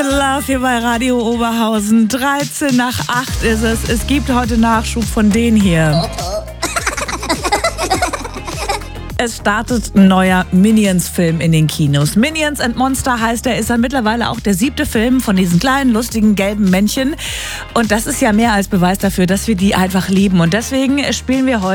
Love hier bei Radio Oberhausen. 13 nach 8 ist es. Es gibt heute Nachschub von denen hier. Es startet ein neuer Minions-Film in den Kinos. Minions and Monster heißt er, ist dann mittlerweile auch der 7. Film von diesen kleinen, lustigen, gelben Männchen. Und das ist ja mehr als Beweis dafür, dass wir die einfach lieben. Und deswegen spielen wir heute